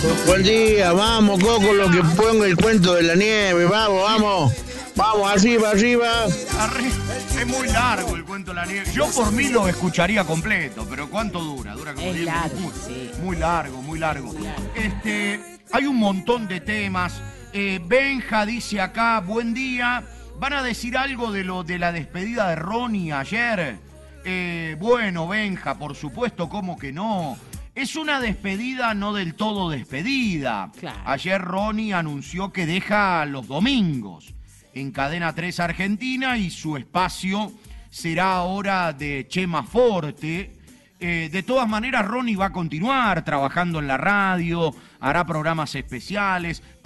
Buen día, vamos, Coco, lo que pongo el cuento de la nieve, vamos, arriba. Es muy largo el cuento de la nieve. Yo por mí lo escucharía completo, pero ¿cuánto dura? Dura como 10 largo, minutos. sí. Muy largo. Hay un montón de temas. Benja dice acá, buen día. ¿Van a decir algo de la despedida de Ronnie ayer? Bueno, Benja, por supuesto, ¿cómo que no? Es una despedida no del todo despedida. Claro. Ayer Ronnie anunció que deja los domingos en Cadena 3 Argentina y su espacio será ahora de Chema Forte. De todas maneras, Ronnie va a continuar trabajando en la radio, hará programas especiales.